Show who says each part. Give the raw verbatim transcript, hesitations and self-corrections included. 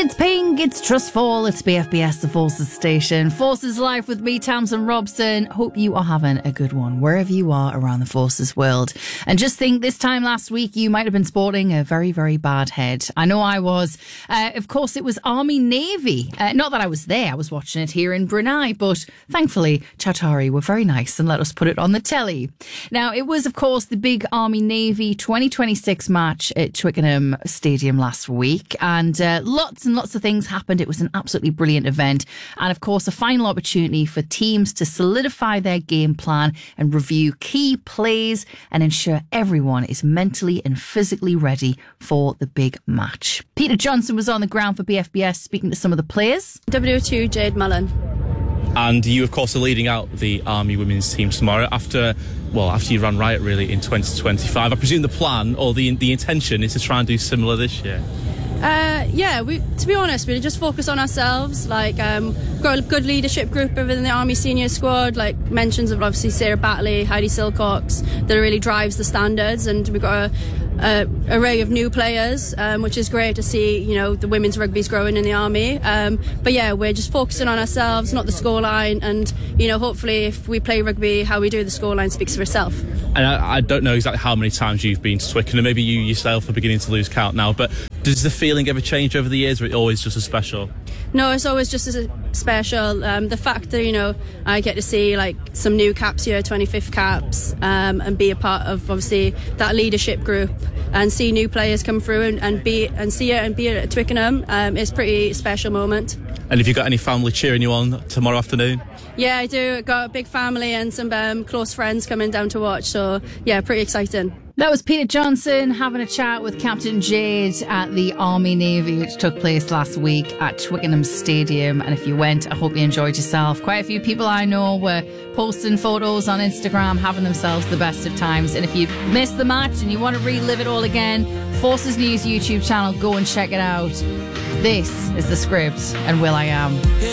Speaker 1: It's Pink, it's Trustfall, it's B F B S, the Forces station. Forces Live with me, Tamsin Robson. Hope you are having a good one, wherever you are around the Forces world. And just think, this time last week, you might have been sporting a very, very bad head. I know I was. Uh, of course, it was Army-Navy. Uh, not that I was there, I was watching it here in Brunei, but thankfully, Qatari were very nice and let us put it on the telly. Now, it was, of course, the big Army-Navy twenty twenty-six match at Twickenham Stadium last week, and uh, lots and lots of things happened. It was an absolutely brilliant event, and of course a final opportunity for teams to solidify their game plan and review key plays and ensure everyone is mentally and physically ready for the big match. Peter Johnson was on the ground for B F B S speaking to some of the players.
Speaker 2: W O two Jade Mullen.
Speaker 3: And you, of course, are leading out the Army women's team tomorrow after, well, after you ran riot, really, in twenty twenty-five. I presume the plan or the the intention is to try and do similar this year.
Speaker 2: Uh, yeah, we, to be honest, we just focus on ourselves. Like, um, got a good leadership group within the Army senior squad. Like mentions of obviously Sarah Batley, Heidi Silcox, that really drives the standards, and we've got a, a array of new players, um, which is great to see. You know, the women's rugby's growing in the Army. Um, but yeah, we're just focusing on ourselves, not the scoreline, and you know, hopefully, if we play rugby, how we do the scoreline speaks for itself.
Speaker 3: And I, I don't know exactly how many times you've been to Twickenham. Maybe you yourself are beginning to lose count now, but does the feeling ever change over the years, or is it always just as special?
Speaker 2: No, it's always just as special. Um, the fact that, you know, I get to see like some new caps here, twenty-fifth caps, um, and be a part of obviously that leadership group, and see new players come through and, and be and see it and be at Twickenham um, is a pretty special moment.
Speaker 3: And have you got any family cheering you on tomorrow afternoon?
Speaker 2: Yeah, I do. I've got a big family and some um, close friends coming down to watch. So yeah, pretty exciting.
Speaker 1: That was Peter Johnson having a chat with Captain Jade at the Army-Navy, which took place last week at Twickenham Stadium. And if you went, I hope you enjoyed yourself. Quite a few people I know were posting photos on Instagram, having themselves the best of times. And if you missed the match and you want to relive it all again, Forces News YouTube channel, go and check it out. This is The Script and Will I Am.